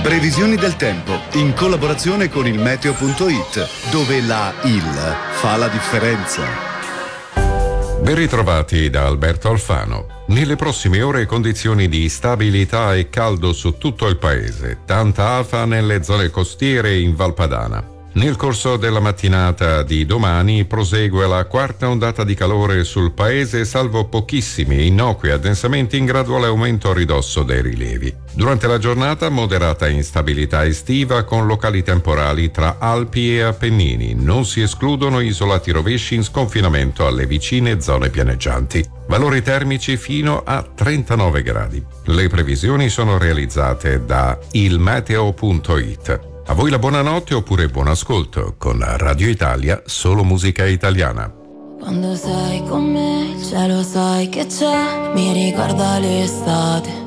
Previsioni del tempo in collaborazione con il meteo.it, dove la IL fa la differenza. Ben ritrovati da Alberto Alfano. Nelle prossime ore condizioni di stabilità e caldo su tutto il paese, tanta afa nelle zone costiere e in Val Padana. Nel corso della mattinata di domani prosegue la quarta ondata di calore sul paese, salvo pochissimi innocui addensamenti in graduale aumento a ridosso dei rilievi. Durante la giornata moderata instabilità estiva con locali temporali tra Alpi e Appennini. Non si escludono isolati rovesci in sconfinamento alle vicine zone pianeggianti. Valori termici fino a 39 gradi. Le previsioni sono realizzate da ilmeteo.it. A voi la buonanotte oppure buon ascolto con Radio Italia, solo musica italiana. Quando sei con me il cielo sai che c'è, mi ricorda l'estate.